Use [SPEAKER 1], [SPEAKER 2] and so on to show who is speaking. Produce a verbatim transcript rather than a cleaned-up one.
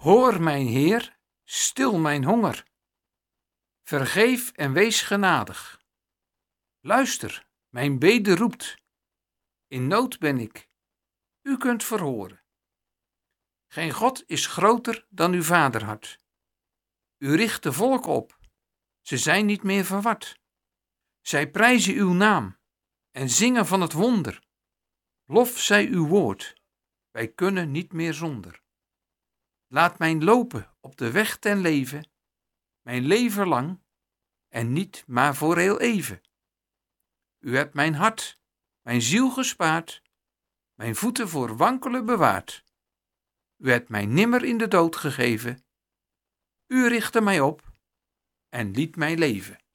[SPEAKER 1] Hoor, mijn Heer, stil mijn honger. Vergeef en wees genadig. Luister, mijn bede roept. In nood ben ik, u kunt verhoren. Geen God is groter dan uw vaderhart. U richt de volken op, ze zijn niet meer verward. Zij prijzen uw naam en zingen van het wonder. Lof zij uw woord, wij kunnen niet meer zonder. Laat mij lopen op de weg ten leven, mijn leven lang en niet maar voor heel even. U hebt mijn hart, mijn ziel gespaard, mijn voeten voor wankelen bewaard. U hebt mij nimmer in de dood gegeven. U richtte mij op en liet mij leven.